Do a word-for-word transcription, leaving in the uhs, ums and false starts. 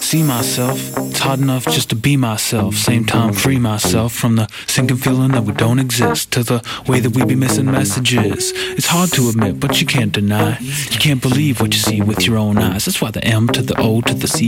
see myself. It's hard enough just to be myself. Same time free myself from the sinking feeling that we don't exist, to the way that we be missing messages. It's hard to admit, but you can't deny. You can't believe what you see with your own eyes. That's why the M to the O to the C